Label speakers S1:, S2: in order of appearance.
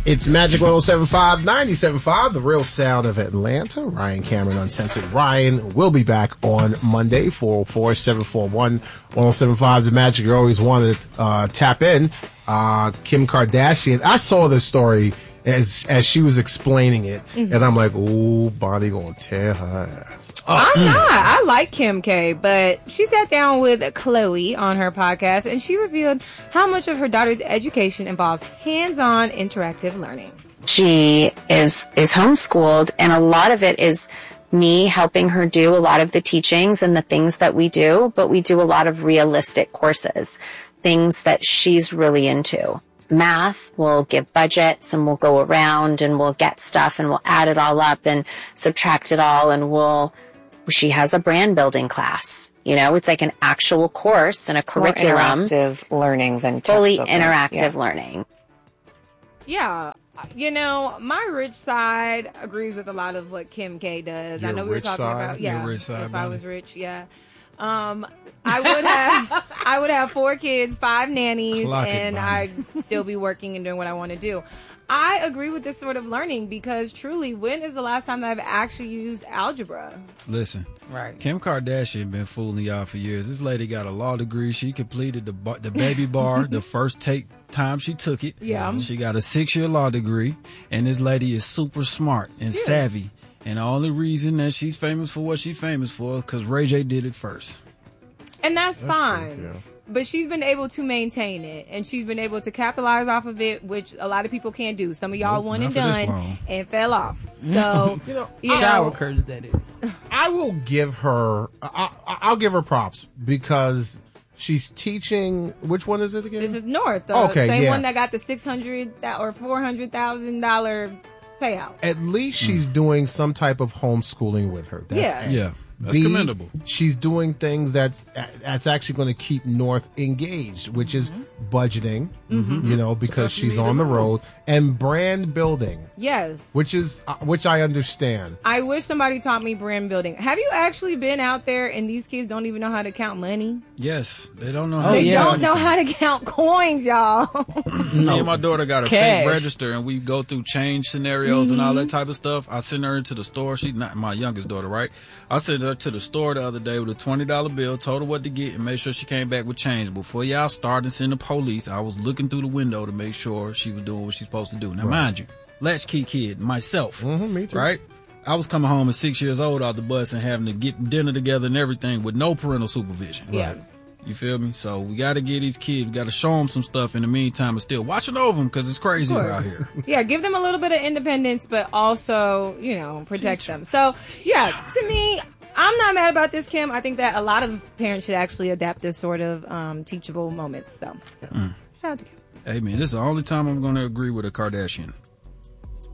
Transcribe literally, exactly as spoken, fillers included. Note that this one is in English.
S1: It's Magic one oh seven point five, ninety-seven point five, the real sound of Atlanta. Ryan Cameron, Uncensored. Ryan will be back on Monday, four oh four, seven four one, one oh seven point five. The Magic you always wanted to uh, tap in. Uh, Kim Kardashian. I saw this story as as she was explaining it, mm-hmm. and I'm like, ooh, Bonnie gonna tear her ass. Oh.
S2: I'm not. I like Kim K, but she sat down with Khloe on her podcast, and she revealed how much of her daughter's education involves hands-on interactive learning.
S3: She is is homeschooled, and a lot of it is me helping her do a lot of the teachings and the things that we do, but we do a lot of realistic courses, things that she's really into. Math, we'll give budgets and we'll go around and we'll get stuff and we'll add it all up and subtract it all, and we'll, she has a brand building class. You know, it's like an actual course and a
S4: it's
S3: curriculum.
S4: More interactive learning than
S3: fully
S4: textbook
S3: interactive
S4: yeah.
S3: learning.
S2: Yeah. You know, my rich side agrees with a lot of what Kim K does.
S1: Your
S2: I know we were
S1: rich
S2: talking
S1: side?
S2: about, yeah,
S5: Your rich side,
S2: if I
S5: Bonnie.
S2: was rich, yeah. Um, I would have, I would have four kids, five nannies,
S5: Clock it,
S2: and
S5: Bonnie.
S2: I'd still be working and doing what I want to do. I agree with this sort of learning because truly, when is the last time that I've actually used algebra?
S5: Listen,
S2: Right.
S5: Kim Kardashian been fooling y'all for years. This lady got a law degree. She completed the bar, the baby bar the first take time she took it.
S2: Yeah.
S5: She got a six-year law degree, and this lady is super smart and
S2: Yeah.
S5: savvy. And the only reason that she's famous for what she's famous for is because Ray J did it first.
S2: And that's,
S1: That's
S2: fine.
S1: true, yeah.
S2: But she's been able to maintain it, and she's been able to capitalize off of it, which a lot of people can't do. Some of y'all
S5: Nope,
S2: one
S5: not
S2: and
S5: for this
S2: done
S5: long.
S2: and fell off. So,
S1: You know,
S2: you
S6: Shower
S2: know,
S6: curtains, that is.
S1: I will give her, I, I- I'll give her props because she's teaching, which one is it again?
S2: this is North, the
S1: Okay,
S2: same
S1: yeah.
S2: one that got the six hundred or four hundred thousand dollar payout.
S1: At least she's doing some type of homeschooling with her. That's
S2: Yeah.
S1: A.
S5: Yeah, that's
S1: B,
S5: commendable.
S1: she's doing things that's that's actually going to keep North engaged, which is budgeting, you know, because she's on the road, and brand building,
S2: Yes.
S1: which is uh, which I understand.
S2: I wish somebody taught me brand building. Have you actually been out there and these kids don't even know how to count money?
S5: Yes, they don't know
S6: Oh,
S5: how
S2: They
S5: to
S6: yeah.
S2: don't know how to count coins, y'all.
S5: Me and my daughter got a
S6: Cash.
S5: fake register, and we go through change scenarios and all that type of stuff. I sent her into the store. She's not my youngest daughter, right? I sent her to the store the other day with a twenty dollar bill, told her what to get, and made sure she came back with change. Before y'all started sending the police, I was looking through the window to make sure she was doing what she's supposed to do. Now, mind you, latchkey kid, myself,
S1: Mhm, me too.
S5: right? I was coming home at six years old out the bus and having to get dinner together and everything with no parental supervision.
S2: Yeah.
S5: You feel me? So we got to get these kids, we got to show them some stuff in the meantime and still watching over them because it's crazy
S2: Of course.
S5: out here.
S2: Yeah, give them a little bit of independence, but also, you know, protect them. So, yeah, to me, I'm not mad about this, Kim. I think that a lot of parents should actually adapt this sort of um, teachable moments. So, shout out to Kim.
S5: Hey man, this is the only time I'm going to agree with a Kardashian.